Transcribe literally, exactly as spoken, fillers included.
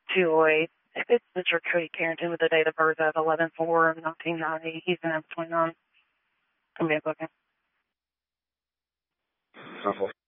two oh eight. If it's Mister Cody Carrington with the date of birth of eleven four nineteen ninety, he's going to have twenty-nine. Come here, booking. Awful.